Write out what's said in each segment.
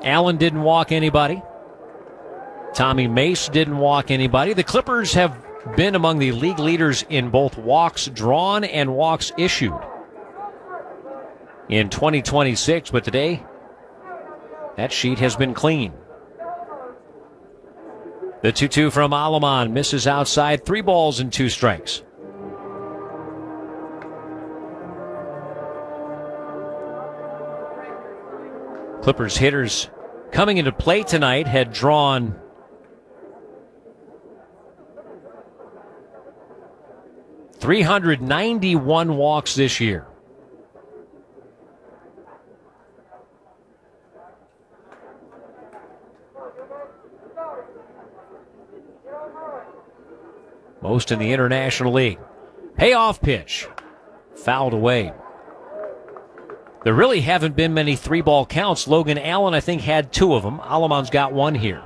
Allen didn't walk anybody. Tommy Mace didn't walk anybody. The Clippers have been among the league leaders in both walks drawn and walks issued in 2026, but today that sheet has been clean. The 2-2 from Aleman misses outside, 3 balls and 2 strikes. Clippers hitters coming into play tonight had drawn .391 walks this year. Most in the International League. Payoff pitch. Fouled away. There really haven't been many 3-ball counts. Logan Allen, I think, had 2 of them. Aleman's got 1 here.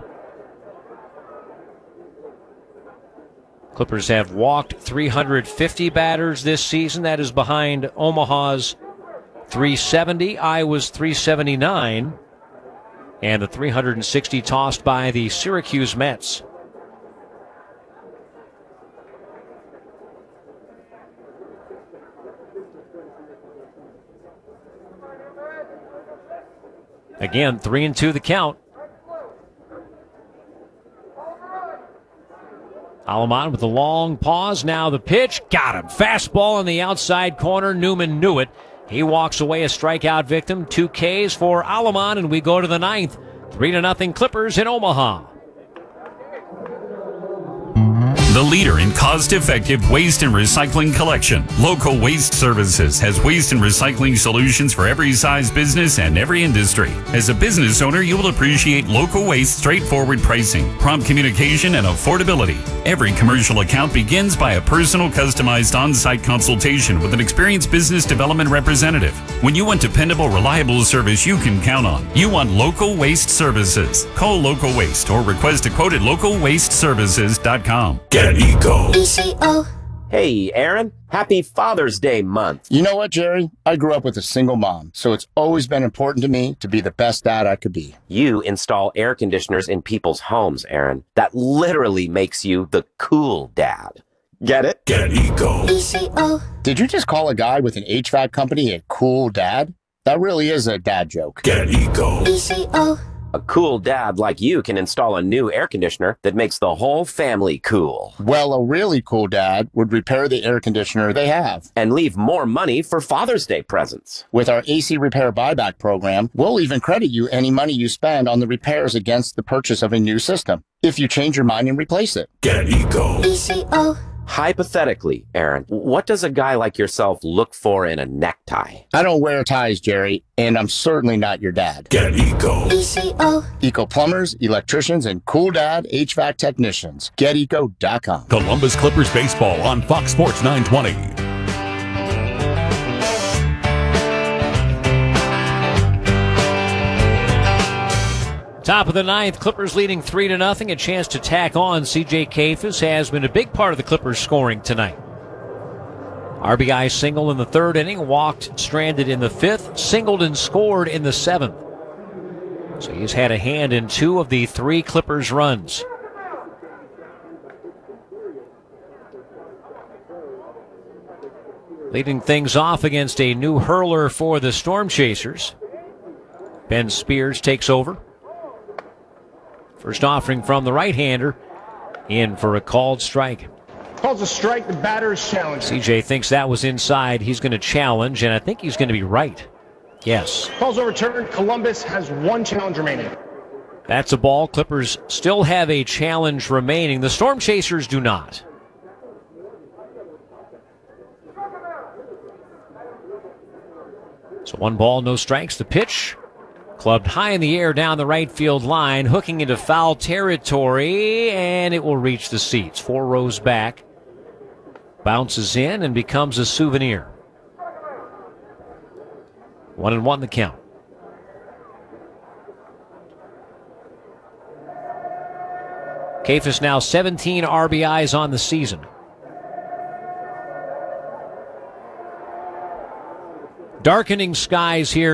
Clippers have walked 350 batters this season. That is behind Omaha's 370, Iowa's 379, and the 360 tossed by the Syracuse Mets. Again, 3-2 the count. Aleman with the long pause. Now the pitch. Got him. Fastball in the outside corner. Newman knew it. He walks away a strikeout victim. 2 Ks for Aleman, and we go to the 9th. 3-0 Clippers in Omaha. The leader in cost-effective waste and recycling collection, Local Waste Services has waste and recycling solutions for every size business and every industry. As a business owner, you will appreciate Local Waste straightforward pricing, prompt communication, and affordability. Every commercial account begins by a personal, customized on-site consultation with an experienced business development representative. When you want dependable, reliable service you can count on, you want Local Waste Services. Call Local Waste or request a quote at localwasteservices.com. Get Eco. ECO. Hey, Aaron. Happy Father's Day month. You know what, Jerry? I grew up with a single mom, so it's always been important to me to be the best dad I could be. You install air conditioners in people's homes, Aaron. That literally makes you the cool dad. Get it? Get Eco. ECO. Did you just call a guy with an HVAC company a cool dad? That really is a dad joke. Get Eco. ECO. A cool dad like you can install a new air conditioner that makes the whole family cool. Well, a really cool dad would repair the air conditioner they have. And leave more money for Father's Day presents. With our AC Repair Buyback program, we'll even credit you any money you spend on the repairs against the purchase of a new system, if you change your mind and replace it. Get Eco. ECO. Hypothetically, Aaron, what does a guy like yourself look for in a necktie? I don't wear ties, Jerry, and I'm certainly not your dad. Get Eco. ECO. Eco plumbers, electricians, and cool dad HVAC technicians. GetEco.com. Columbus Clippers baseball on Fox Sports 920. Top of the 9th, Clippers leading 3-0. A chance to tack on. CJ Kayfus has been a big part of the Clippers scoring tonight. RBI single in the 3rd inning, walked, stranded in the 5th, singled and scored in the 7th. So he's had a hand in 2 of the 3 Clippers runs. Leading things off against a new hurler for the Storm Chasers. Ben Spears takes over. First offering from the right-hander, in for a called strike. Calls a strike, the batter is challenged. CJ thinks that was inside. He's going to challenge, and I think he's going to be right. Yes. Calls overturned. Columbus has 1 challenge remaining. That's a ball. Clippers still have a challenge remaining. The Storm Chasers do not. So 1 ball, no strikes. The pitch clubbed high in the air down the right field line, hooking into foul territory, and it will reach the seats. 4 rows back. Bounces in and becomes a souvenir. 1-1 the count. Kayfus now 17 RBIs on the season. Darkening skies here